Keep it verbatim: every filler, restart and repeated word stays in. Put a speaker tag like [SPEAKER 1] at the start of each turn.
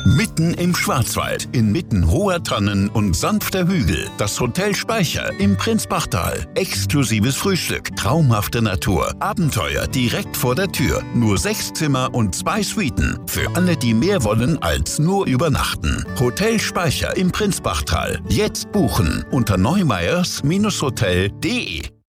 [SPEAKER 1] Mitten im Schwarzwald, inmitten hoher Tannen und sanfter Hügel. Das Hotel Speicher im Prinzbachtal. Exklusives Frühstück, traumhafte Natur, Abenteuer direkt vor der Tür. Nur sechs Zimmer und zwei Suiten. Für alle, die mehr wollen als nur übernachten. Hotel Speicher im Prinzbachtal. Jetzt buchen unter neumeyers Bindestrich hotel punkt de.